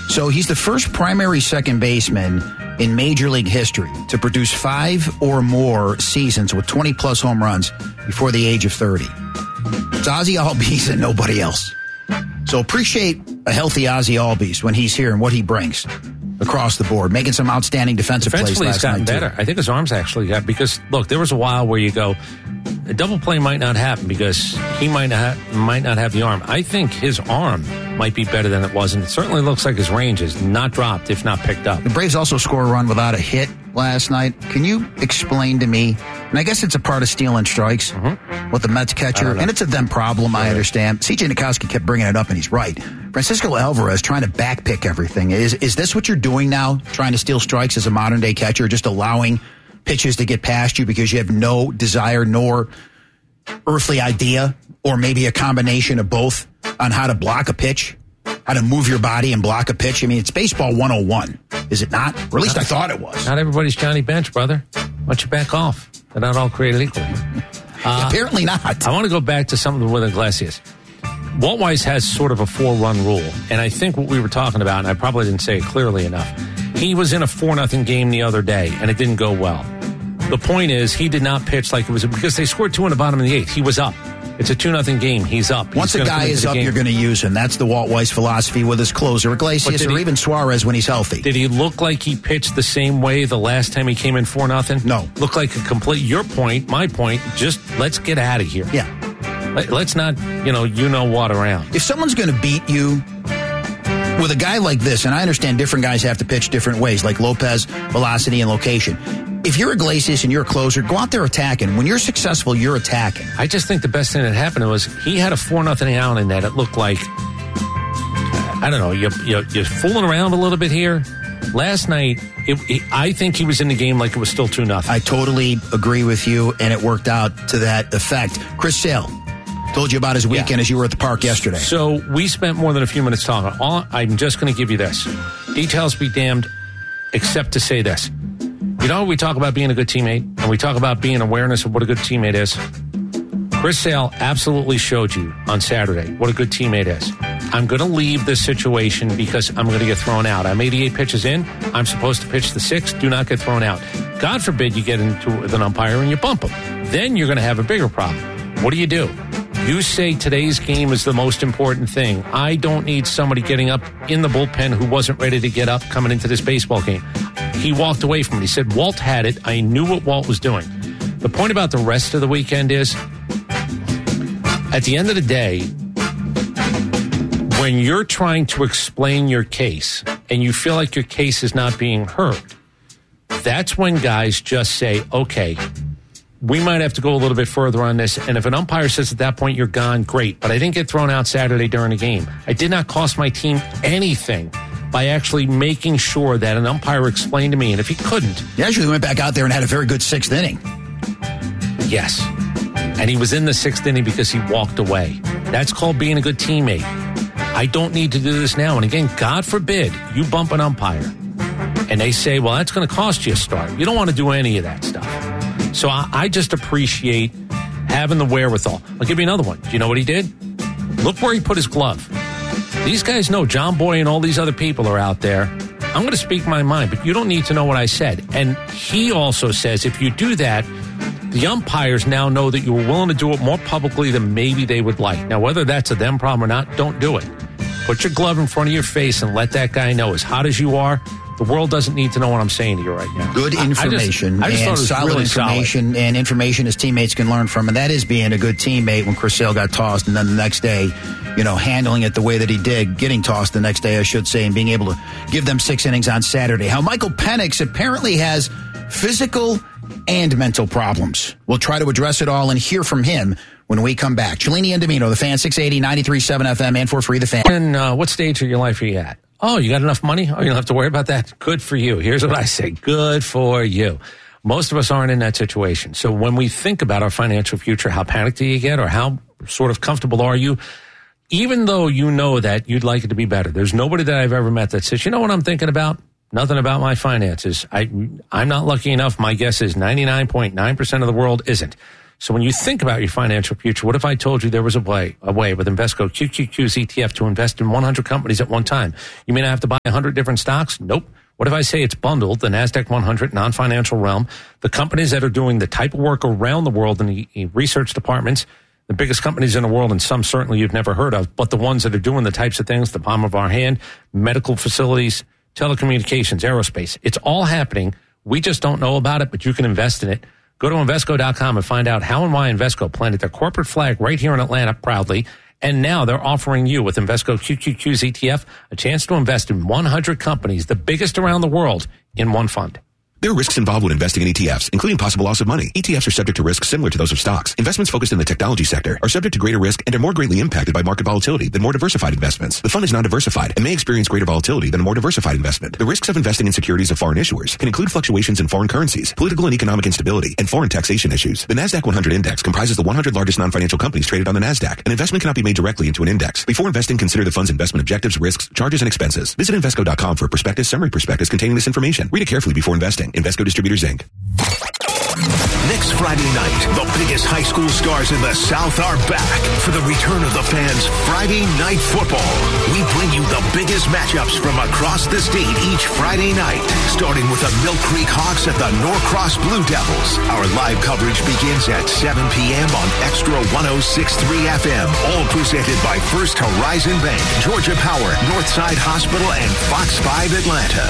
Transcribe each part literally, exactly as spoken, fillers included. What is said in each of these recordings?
So he's the first primary second baseman in Major League history to produce five or more seasons with twenty-plus home runs before the age of thirty. It's Ozzie Albies and nobody else. So appreciate a healthy Ozzie Albies when he's here and what he brings across the board, making some outstanding defensive plays last night. He's gotten better. Too. I think his arms actually got, because, look, there was a while where you go, a double play might not happen because he might not, ha- might not have the arm. I think his arm might be better than it was, and it certainly looks like his range is not dropped, if not picked up. The Braves also score a run without a hit last night. Can you explain to me, and I guess it's a part of stealing strikes mm-hmm. with the Mets catcher, and it's a them problem, I understand. C J Nitkowski kept bringing it up, and he's right. Francisco Alvarez trying to backpick everything. Is is this what you're doing now, trying to steal strikes as a modern-day catcher, just allowing pitches to get past you because you have no desire nor earthly idea, or maybe a combination of both, on how to block a pitch, how to move your body and block a pitch? I mean, it's baseball one oh one, is it not? Or at least not, I thought it was. Not everybody's Johnny Bench, brother. Why don't you back off? They're not all created equal. Uh, Apparently not. I want to go back to something with Iglesias. Walt Weiss has sort of a four-run rule, and I think what we were talking about, and I probably didn't say it clearly enough, he was in a four nothing game the other day, and it didn't go well. The point is, he did not pitch like it was, because they scored two in the bottom of the eighth. He was up. It's a two nothing game. He's up. He's Once a guy is up, game. You're going to use him. That's the Walt Weiss philosophy with his closer, Iglesias, or he, even Suarez when he's healthy. Did he look like he pitched the same way the last time he came in four nothing? No. Looked like a complete, your point, my point, just let's get out of here. Yeah. Let's not, you know, you know what around. If someone's going to beat you with a guy like this, and I understand different guys have to pitch different ways, like Lopez, velocity, and location. If you're Iglesias and you're a closer, go out there attacking. When you're successful, you're attacking. I just think the best thing that happened was he had a four nothing out in that. It looked like, I don't know, you're, you're, you're fooling around a little bit here. Last night, it, it, I think he was in the game like it was still two nothing. I totally agree with you, and it worked out to that effect. Chris Sale told you about his weekend yeah. as you were at the park yesterday. So we spent more than a few minutes talking. All, I'm just going to give you this. Details be damned, except to say this. You know, we talk about being a good teammate, and we talk about being awareness of what a good teammate is. Chris Sale absolutely showed you on Saturday what a good teammate is. I'm going to leave this situation because I'm going to get thrown out. I'm eighty-eight pitches in. I'm supposed to pitch the sixth. Do not get thrown out. God forbid you get into with an umpire and you bump him. Then you're going to have a bigger problem. What do you do? You say today's game is the most important thing. I don't need somebody getting up in the bullpen who wasn't ready to get up coming into this baseball game. He walked away from it. He said, Walt had it. I knew what Walt was doing. The point about the rest of the weekend is, at the end of the day, when you're trying to explain your case and you feel like your case is not being heard, that's when guys just say, okay, we might have to go a little bit further on this. And if an umpire says at that point you're gone, great. But I didn't get thrown out Saturday during the game. I did not cost my team anything by actually making sure that an umpire explained to me. And if he couldn't... He actually went back out there and had a very good sixth inning. Yes. And he was in the sixth inning because he walked away. That's called being a good teammate. I don't need to do this now. And again, God forbid you bump an umpire and they say, well, that's going to cost you a start. You don't want to do any of that stuff. So I, I just appreciate having the wherewithal. I'll give you another one. Do you know what he did? Look where he put his glove. These guys know John Boy and all these other people are out there. I'm going to speak my mind, but you don't need to know what I said. And he also says if you do that, the umpires now know that you were willing to do it more publicly than maybe they would like. Now, whether that's a them problem or not, don't do it. Put your glove in front of your face and let that guy know, as hot as you are, the world doesn't need to know what I'm saying to you right now. Good information I just, I just and solid really information solid. and information his teammates can learn from. And that is being a good teammate when Chris Sale got tossed and then the next day, you know, handling it the way that he did, getting tossed the next day, I should say, and being able to give them six innings on Saturday. How Michael Penix apparently has physical and mental problems. We'll try to address it all and hear from him when we come back. Cellini and Domino, the Fan, six eighty, ninety-three point seven F M, and for free, the Fan. And uh, what stage of your life are you at? Oh, you got enough money? Oh, you don't have to worry about that? Good for you. Here's what I say. Good for you. Most of us aren't in that situation. So when we think about our financial future, how panicked do you get, or how sort of comfortable are you? Even though you know that you'd like it to be better, there's nobody that I've ever met that says, you know what I'm thinking about? Nothing about my finances. I, I'm not lucky enough. My guess is ninety-nine point nine percent of the world isn't. So when you think about your financial future, what if I told you there was a way, a way with Invesco Q Q Q's E T F to invest in one hundred companies at one time? You may not have to buy one hundred different stocks. Nope. What if I say it's bundled, the NASDAQ one hundred non-financial realm, the companies that are doing the type of work around the world in the research departments, the biggest companies in the world, and some certainly you've never heard of, but the ones that are doing the types of things, the palm of our hand, medical facilities, telecommunications, aerospace. It's all happening. We just don't know about it, but you can invest in it. Go to Invesco dot com and find out how and why Invesco planted their corporate flag right here in Atlanta proudly. And now they're offering you with Invesco Q Q Q's E T F a chance to invest in one hundred companies, the biggest around the world, in one fund. There are risks involved when investing in E T Fs, including possible loss of money. E T Fs are subject to risks similar to those of stocks. Investments focused in the technology sector are subject to greater risk and are more greatly impacted by market volatility than more diversified investments. The fund is non-diversified and may experience greater volatility than a more diversified investment. The risks of investing in securities of foreign issuers can include fluctuations in foreign currencies, political and economic instability, and foreign taxation issues. The NASDAQ one hundred Index comprises the one hundred largest non-financial companies traded on the NASDAQ. An investment cannot be made directly into an index. Before investing, consider the fund's investment objectives, risks, charges, and expenses. Visit Invesco dot com for a prospectus, summary prospectus containing this information. Read it carefully before investing. Invesco Distributors, Incorporated. Next Friday night, the biggest high school stars in the South are back for the return of the fans' Friday Night Football. We bring you the biggest matchups from across the state each Friday night, starting with the Mill Creek Hawks at the Norcross Blue Devils. Our live coverage begins at seven p.m. on Extra one oh six point three F M, all presented by First Horizon Bank, Georgia Power, Northside Hospital, and Fox five Atlanta.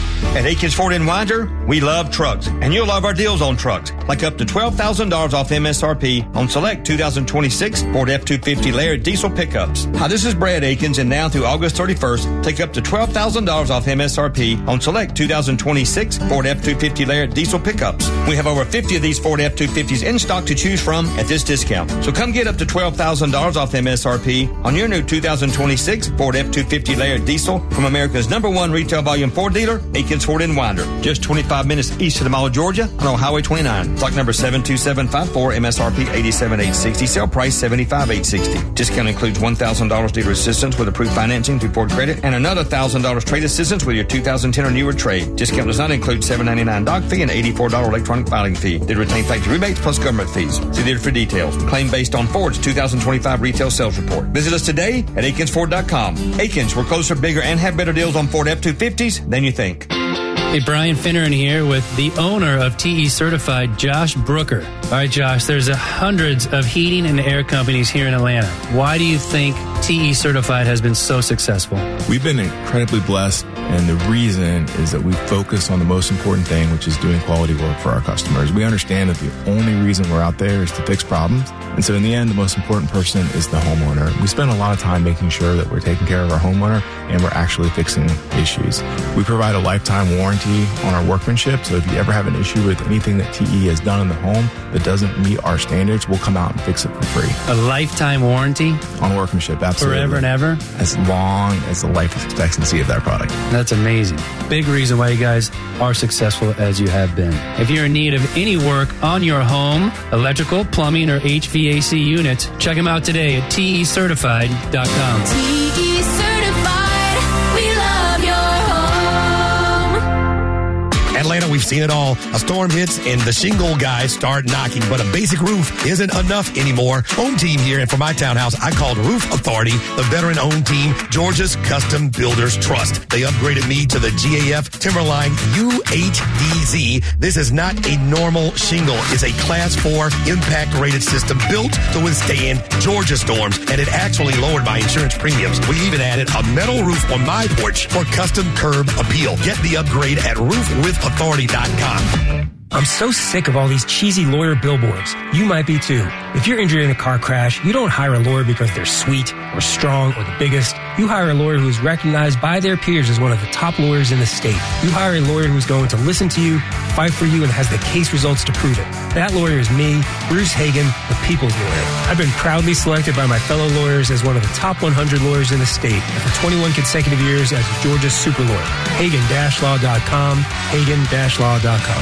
At Akins Ford in Winder, we love trucks, and you'll love our deals on trucks, like up to twelve thousand dollars off M S R P on select two thousand twenty-six Ford F two fifty Laird diesel pickups. Hi, this is Brad Akins, and now through August thirty-first, take up to twelve thousand dollars off M S R P on select two thousand twenty-six Ford F two fifty Laird diesel pickups. We have over fifty of these Ford F two fifties in stock to choose from at this discount. So come get up to twelve thousand dollars off M S R P on your new two thousand twenty-six Ford F two fifty Laird diesel from America's number one retail volume Ford dealer, Akins Ford in Winder, just twenty-five minutes east of the Mall of Georgia on Highway twenty-nine. Stock number seven two seven five four, M S R P eighty-seven thousand eight hundred sixty dollars, sale price seventy-five thousand eight hundred sixty dollars. Discount includes one thousand dollars dealer assistance with approved financing through Ford Credit and another one thousand dollars trade assistance with your two thousand ten or newer trade. Discount does not include seven dollars and ninety-nine cents doc fee and eighty-four dollars electronic filing fee. They retain factory rebates plus government fees. See dealer for details. Claim based on Ford's two thousand twenty-five retail sales report. Visit us today at Akins Ford dot com. Akins, we're closer, bigger, and have better deals on Ford F two fifties than you think. Hey, Brian Finneran here with the owner of T E Certified, Josh Brooker. All right, Josh, there's a hundreds of heating and air companies here in Atlanta. Why do you think T E Certified has been so successful? We've been incredibly blessed, and the reason is that we focus on the most important thing, which is doing quality work for our customers. We understand that the only reason we're out there is to fix problems, and so in the end, the most important person is the homeowner. We spend a lot of time making sure that we're taking care of our homeowner and we're actually fixing issues. We provide a lifetime warranty on our workmanship, so if you ever have an issue with anything that T E has done in the home that doesn't meet our standards, we'll come out and fix it for free. A lifetime warranty? On workmanship, absolutely. Forever and ever? As long as the life expectancy of that product. That's amazing. Big reason why you guys are successful as you have been. If you're in need of any work on your home, electrical, plumbing, or H V A C units, check them out today at T E certified dot com. T E Certified, we love your home. Atlanta, we've seen it all. A storm hits and the shingle guys start knocking, but a basic roof isn't enough anymore. Home team here, and for my townhouse, I called Roof Authority, the veteran-owned team, Georgia's Custom Builders Trust. They upgraded me to the G A F Timberline U H D Z. This is not a normal shingle. It's a Class four impact-rated system built to withstand Georgia storms, and it actually lowered my insurance premiums. We even added a metal roof on my porch for custom curb appeal. Get the upgrade at roof with authority dot com. I'm so sick of all these cheesy lawyer billboards. You might be too. If you're injured in a car crash, you don't hire a lawyer because they're sweet or strong or the biggest. You hire a lawyer who's recognized by their peers as one of the top lawyers in the state. You hire a lawyer who's going to listen to you, fight for you, and has the case results to prove it. That lawyer is me, Bruce Hagan, the people's lawyer. I've been proudly selected by my fellow lawyers as one of the top one hundred lawyers in the state, and for twenty-one consecutive years as Georgia's super lawyer. Hagan Law dot com, Hagan Law dot com.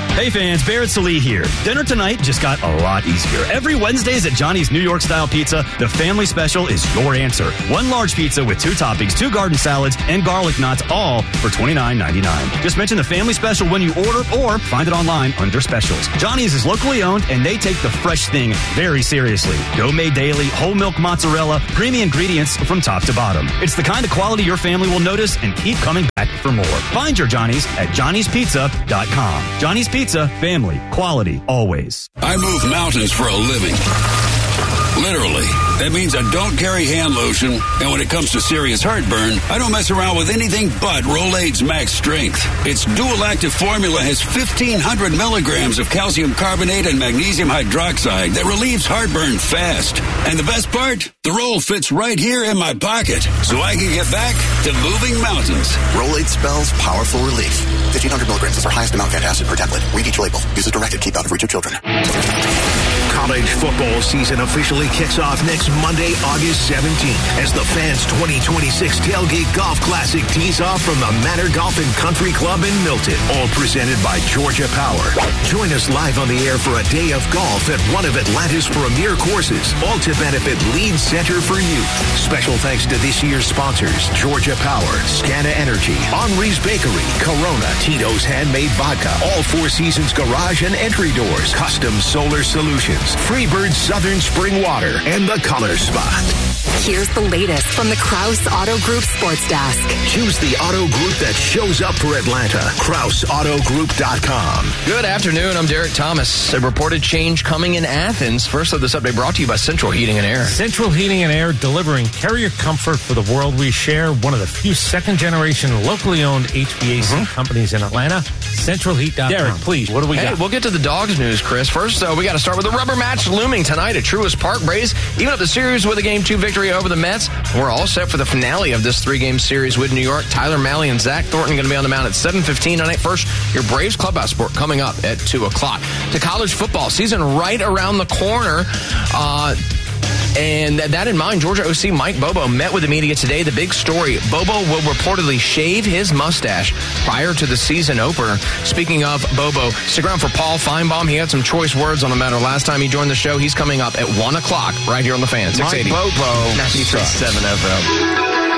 Hey fans, Barrett Salee here. Dinner tonight just got a lot easier. Every Wednesdays at Johnny's New York Style Pizza, the family special is your answer. One large pizza with two toppings, two garden salads, and garlic knots, all for twenty-nine ninety-nine. Just mention the family special when you order or find it online under specials. Johnny's is locally owned and they take the fresh thing very seriously. Dough made daily, whole milk mozzarella, creamy ingredients from top to bottom. It's the kind of quality your family will notice and keep coming back for more. Find your Johnny's at johnny's pizza dot com. Johnny's Pizza, family, quality, always. I move mountains for a living. Literally. That means I don't carry hand lotion, and when it comes to serious heartburn, I don't mess around with anything but Rolaids Max Strength. Its dual-active formula has fifteen hundred milligrams of calcium carbonate and magnesium hydroxide that relieves heartburn fast. And the best part? The roll fits right here in my pocket, so I can get back to moving mountains. Rolaids spells powerful relief. fifteen hundred milligrams is our highest amount of antacid per tablet. Read each label. Use as directed. Keep out of reach of children. College football season officially kicks off next Monday, August seventeenth, as the Fans twenty twenty-six Tailgate Golf Classic tees off from the Manor Golf and Country Club in Milton. All presented by Georgia Power. Join us live on the air for a day of golf at one of Atlanta's premier courses, all to benefit Lead Center for Youth. Special thanks to this year's sponsors, Georgia Power, Scana Energy, Henri's Bakery, Corona, Tito's Handmade Vodka, All Four Seasons Garage and Entry Doors, Custom Solar Solutions, Freebird Southern Spring Water, and the Color Spot. Here's the latest from the Krause Auto Group Sports Desk. Choose the auto group that shows up for Atlanta. Krause Auto Group dot com. Good afternoon. I'm Derek Thomas. A reported change coming in Athens. First of this update brought to you by Central Heating and Air. Central Heating and Air, delivering carrier comfort for the world we share. One of the few second-generation, locally owned H V A C mm-hmm. companies in Atlanta. Central Heat dot com. Derek, please, what do we hey, got? We'll get to the Dogs news, Chris. First, though, we got to start with the rubber match looming tonight at Truist Park. Braves even up the series with a game two victory over the Mets. We're all set for the finale of this three-game series with New York. Tyler Mahle and Zach Thornton going to be on the mound at seven fifteen tonight. First, your Braves Clubhouse Sport coming up at two o'clock. To college football season right around the corner. Uh... And that in mind, Georgia O C Mike Bobo met with the media today. The big story, Bobo will reportedly shave his mustache prior to the season opener. Speaking of Bobo, stick around for Paul Feinbaum. He had some choice words on the matter last time he joined the show. He's coming up at one o'clock right here on The Fan. six eighty. Mike Bobo. ninety-three point seven F M.